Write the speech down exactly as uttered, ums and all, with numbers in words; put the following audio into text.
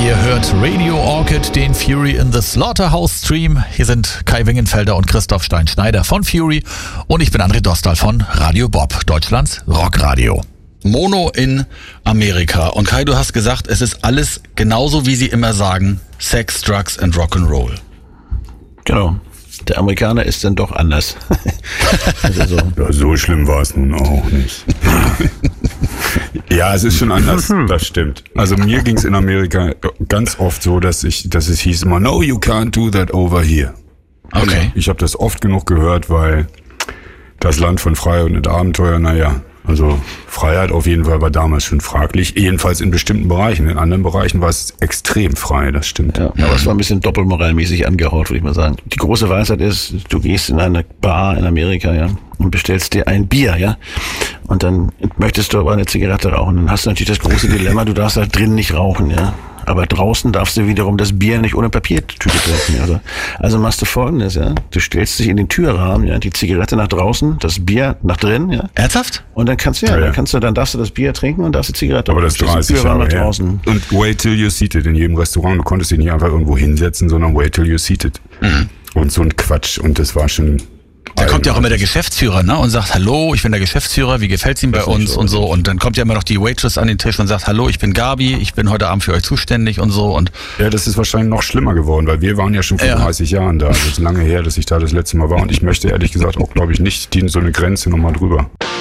Ihr hört Radio Orchid, den Fury in the Slaughterhouse Stream. Hier sind Kai Wingenfelder und Christoph Stein-Schneider von Fury und ich bin André Dostal von Radio Bob, Deutschlands Rockradio. Mono in Amerika. Und Kai, du hast gesagt, es ist alles genauso, wie sie immer sagen, Sex, Drugs and Rock'n'Roll. Genau. Der Amerikaner ist dann doch anders. Also so. Ja, so schlimm war es nun auch nicht. Ja, es ist schon anders, das stimmt. Also mir ging es in Amerika ganz oft so, dass ich, dass es hieß immer, no, you can't do that over here. Okay. Ich habe das oft genug gehört, weil das Land von Freiheit und Abenteuer, naja, also Freiheit auf jeden Fall war damals schon fraglich, jedenfalls in bestimmten Bereichen. In anderen Bereichen war es extrem frei, das stimmt. Ja, aber es war ein bisschen doppelmoralmäßig angehaut, würde ich mal sagen. Die große Weisheit ist, du gehst in eine Bar in Amerika, ja, und bestellst dir ein Bier, ja, und dann möchtest du aber eine Zigarette rauchen. Dann hast du natürlich das große Dilemma, du darfst halt drin nicht rauchen, ja. Aber draußen darfst du wiederum das Bier nicht ohne Papiertüte trinken. Also, also machst du Folgendes, ja. Du stellst dich in den Türrahmen, ja, die Zigarette nach draußen, das Bier nach drin, ja. Ernsthaft? Und dann kannst du, ja, Ja, ja. dann kannst du, dann darfst du das Bier trinken und darfst die Zigarette. Aber das Stellst dreißig den Türrahmen Jahre nach her. draußen. Und wait till you're seated in jedem Restaurant. Du konntest dich nicht einfach irgendwo hinsetzen, sondern wait till you're seated. Mhm. Und so ein Quatsch. Und das war schon... Da kommt ja auch immer der Geschäftsführer, ne, und sagt, hallo, ich bin der Geschäftsführer, wie gefällt's Ihnen bei uns und so. Und dann kommt ja immer noch die Waitress an den Tisch und sagt, hallo, ich bin Gabi, ich bin heute Abend für euch zuständig und so. Und Ja, das ist wahrscheinlich noch schlimmer geworden, weil wir waren ja schon vor Ja. dreißig Jahren da. Das ist lange her, dass ich da das letzte Mal war. Und ich möchte ehrlich gesagt auch, glaube ich, nicht die, so eine Grenze nochmal drüber.